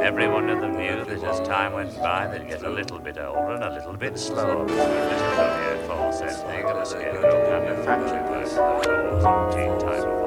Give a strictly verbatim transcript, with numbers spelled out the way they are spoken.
Everyone of them knew that as time went by, they'd get a little bit older and a little bit slower. Little Romeo falls, same thing, and the scarecrow kind of factory work, the doors and tea time.